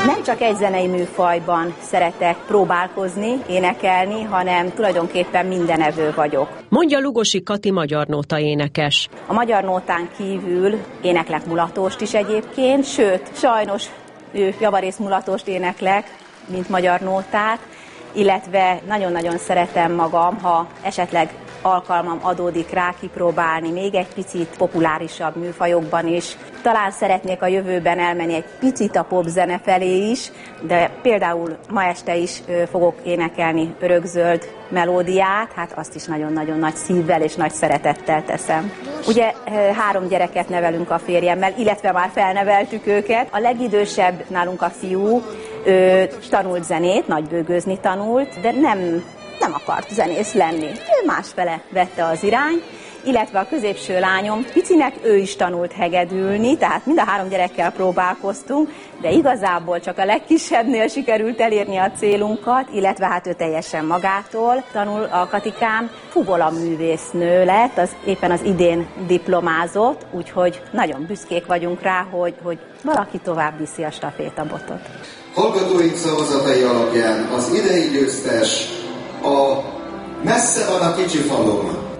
Nem csak egy zenei műfajban szeretek próbálkozni, énekelni, hanem tulajdonképpen mindenevő vagyok. Mondja Lugosi Kati magyar nóta énekes. A magyar nótán kívül éneklek mulatóst is egyébként, sőt, sajnos javarész mulatóst éneklek, mint magyar nótát, illetve nagyon-nagyon szeretem magam, ha esetleg alkalmam adódik rá kipróbálni még egy picit populárisabb műfajokban is. Talán szeretnék a jövőben elmenni egy picit a popzene felé is, de például ma este is fogok énekelni örökzöld melódiát, hát azt is nagyon-nagyon nagy szívvel és nagy szeretettel teszem. Ugye 3 gyereket nevelünk a férjemmel, illetve már felneveltük őket. A legidősebb nálunk a fiú, tanult zenét, nagybőgőzni tanult, de nem akart zenész lenni. Ő másfele vette az irány, illetve a középső lányom picinek ő is tanult hegedülni, tehát mind a 3 gyerekkel próbálkoztunk, de igazából csak a legkisebbnél sikerült elérni a célunkat, illetve hát ő teljesen magától tanul a Katikám. Fuvola művésznő lett, éppen az idén diplomázott, úgyhogy nagyon büszkék vagyunk rá, hogy valaki tovább viszi a stafétabotot. Hallgatóink szavazatai alapján az idei győztes a Messze van a kicsi falum